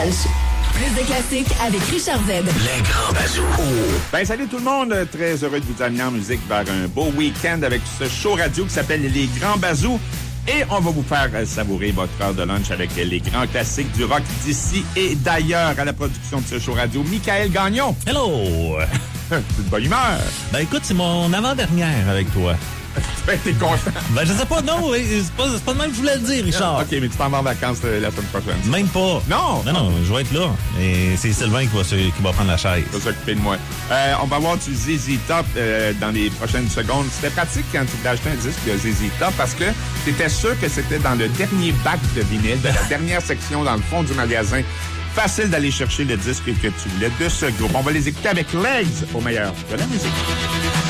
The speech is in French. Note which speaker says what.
Speaker 1: lunch. Plus de classiques avec Richard Z.
Speaker 2: Les grands bazous.
Speaker 3: Ben, salut tout le monde. Très heureux de vous amener en musique vers un beau week-end avec ce show radio qui s'appelle Les Grands Bazous. Et on va vous faire savourer votre heure de lunch avec les grands classiques du rock d'ici et d'ailleurs. À la production de ce show radio, Michael Gagnon.
Speaker 4: Hello!
Speaker 3: De bonne humeur.
Speaker 4: Ben écoute, c'est mon avant-dernière avec toi.
Speaker 3: Ben, t'es content.
Speaker 4: Ben je sais pas, non, c'est pas de même que je voulais le dire, Richard.
Speaker 3: OK, mais tu t'en vas en vacances la semaine prochaine.
Speaker 4: Même pas.
Speaker 3: Non!
Speaker 4: Non, je vais être là. Et c'est Sylvain qui va prendre la chaise.
Speaker 3: Il va s'occuper de moi. On va voir du ZZ Top dans les prochaines secondes. C'était pratique quand tu voulais acheter un disque de ZZ Top parce que tu étais sûr que c'était dans le dernier bac de vinyle, de la dernière section dans le fond du magasin. Facile d'aller chercher le disque que tu voulais de ce groupe. On va les écouter avec Legs au meilleur de la musique.